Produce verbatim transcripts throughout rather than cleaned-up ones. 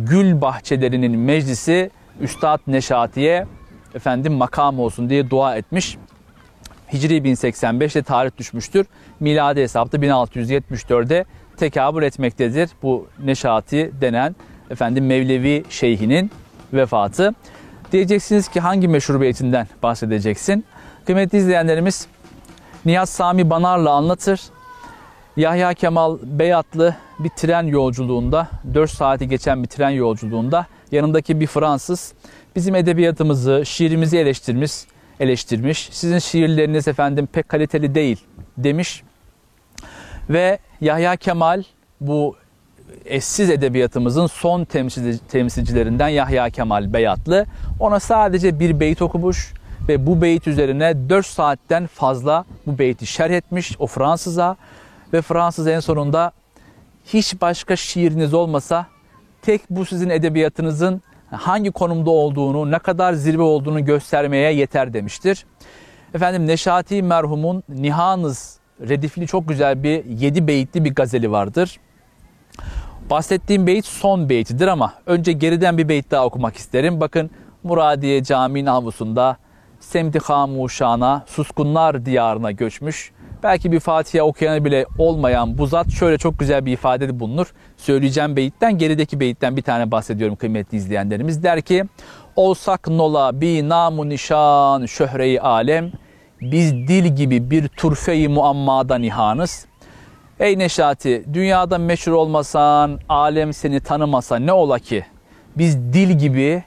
gül bahçelerinin meclisi Üstad Neşati'ye efendim makam olsun diye dua etmiş. Hicri bin seksen beşte tarih düşmüştür. Miladi hesapta bin altı yüz yetmiş dörde tekabül etmektedir. Bu Neşati denen efendim Mevlevi şeyhinin vefatı. Diyeceksiniz ki hangi meşhur beytinden bahsedeceksin? Kıymetli izleyenlerimiz, Nihat Sami Banarlı anlatır. Yahya Kemal Beyatlı bir tren yolculuğunda, dört saati geçen bir tren yolculuğunda yanındaki bir Fransız bizim edebiyatımızı, şiirimizi eleştirmiş, eleştirmiş. Sizin şiirleriniz efendim pek kaliteli değil demiş. Ve Yahya Kemal, bu eşsiz edebiyatımızın son temsilcilerinden Yahya Kemal Beyatlı, ona sadece bir beyt okumuş ve bu beyt üzerine dört saatten fazla bu beyti şerh etmiş o Fransız'a. Ve Fransız en sonunda hiç başka şiiriniz olmasa tek bu sizin edebiyatınızın hangi konumda olduğunu, ne kadar zirve olduğunu göstermeye yeter demiştir. Efendim Neşati merhumun Nihanız redifli çok güzel bir yedi beyitli bir gazeli vardır. Bahsettiğim beyit son beytidir ama önce geriden bir beyit daha okumak isterim. Bakın Muradiye Camii'nin avlusunda semti hamuşana, suskunlar diyarına göçmüş. Belki bir Fatiha okuyanı bile olmayan bu zat şöyle çok güzel bir ifadede bulunur. Söyleyeceğim beyitten, gerideki beyitten bir tane bahsediyorum kıymetli izleyenlerimiz. Der ki, olsak nola bi namu nişan şöhre-i alem, biz dil gibi bir turfe-i muammada nihanız. Ey Neşati, dünyada meşhur olmasan, alem seni tanımasa ne ola ki? Biz dil gibi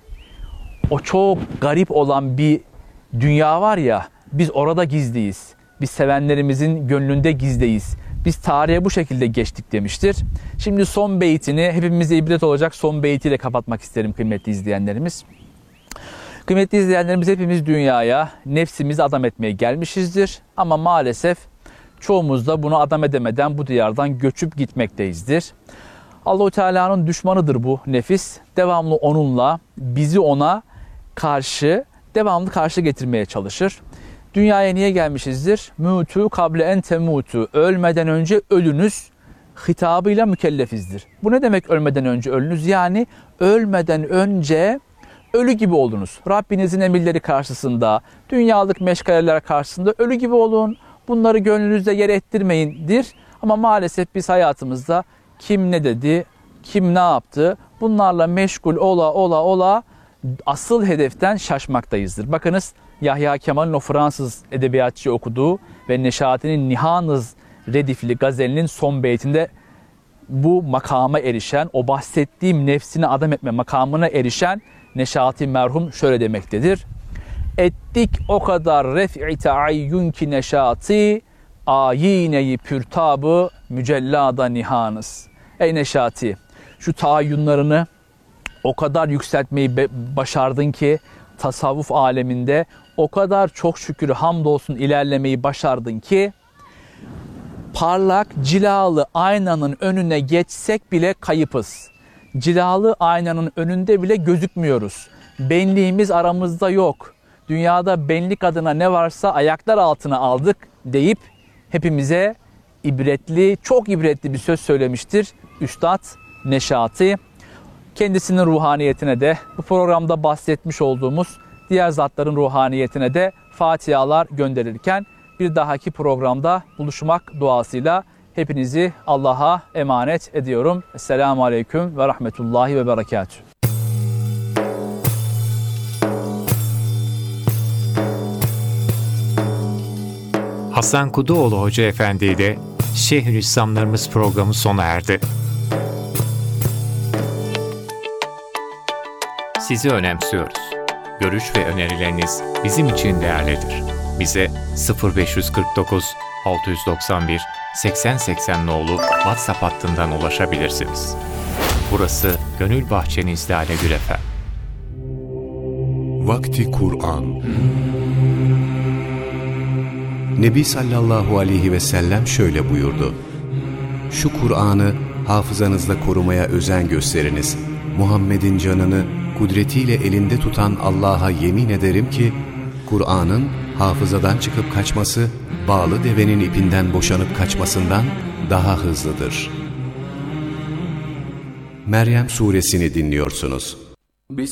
o çok garip olan bir dünya var ya, biz orada gizliyiz. Biz sevenlerimizin gönlünde gizliyiz. Biz tarihe bu şekilde geçtik demiştir. Şimdi son beytini, hepimize ibret olacak son beytiyle kapatmak isterim kıymetli izleyenlerimiz. Kıymetli izleyenlerimiz, hepimiz dünyaya nefsimizi adam etmeye gelmişizdir. Ama maalesef çoğumuz da bunu adam edemeden bu diyardan göçüp gitmekteyizdir. Allah-u Teala'nın düşmanıdır bu nefis. Devamlı onunla, bizi ona karşı, devamlı karşı getirmeye çalışır. Dünyaya niye gelmişizdir? Mutu kable en temutu. Ölmeden önce ölünüz hitabıyla mükellefizdir. Bu ne demek ölmeden önce ölünüz? Yani ölmeden önce ölü gibi olunuz. Rabbinizin emirleri karşısında, dünyalık meşgaleler karşısında ölü gibi olun. Bunları gönlünüzde yer ettirmeyindir. Ama maalesef biz hayatımızda kim ne dedi, kim ne yaptı, bunlarla meşgul ola ola ola asıl hedeften şaşmaktayızdır. Bakınız, Yahya Kemal'in o Fransız edebiyatçı okuduğu ve Neşati'nin Nihanız redifli gazelinin son beytinde bu makama erişen, o bahsettiğim nefsini adam etme makamına erişen Neşati merhum şöyle demektedir. Ettik o kadar ref'i taayyun ki Neşati, ayineyi pürtabı mücellada nihanız. Ey Neşati, şu taayyunlarını o kadar yükseltmeyi başardın ki tasavvuf aleminde o kadar çok şükür hamdolsun ilerlemeyi başardın ki parlak cilalı aynanın önüne geçsek bile kayıpız. Cilalı aynanın önünde bile gözükmüyoruz. Benliğimiz aramızda yok. Dünyada benlik adına ne varsa ayaklar altına aldık deyip hepimize ibretli, çok ibretli bir söz söylemiştir Üstad Neşati. Kendisinin ruhaniyetine de bu programda bahsetmiş olduğumuz diğer zatların ruhaniyetine de fatihalar gönderirken bir dahaki programda buluşmak duasıyla hepinizi Allah'a emanet ediyorum. Esselamu Aleyküm ve Rahmetullahi ve Berekatühü. Hasan Kuduoğlu Hoca Efendi ile Şeyhülislamlarımız programı sona erdi. Sizi önemsiyoruz. Görüş ve önerileriniz bizim için değerlidir. Bize sıfır beş kırk dokuz altı yüz doksan bir seksen seksen nolu WhatsApp hattından ulaşabilirsiniz. Burası Gönül Bahçenizde Ale Gül Efem. Vakti Kur'an. Nebi sallallahu aleyhi ve sellem şöyle buyurdu. Şu Kur'an'ı hafızanızda korumaya özen gösteriniz. Muhammed'in canını kudretiyle elinde tutan Allah'a yemin ederim ki, Kur'an'ın hafızadan çıkıp kaçması, bağlı devenin ipinden boşanıp kaçmasından daha hızlıdır. Meryem suresini dinliyorsunuz.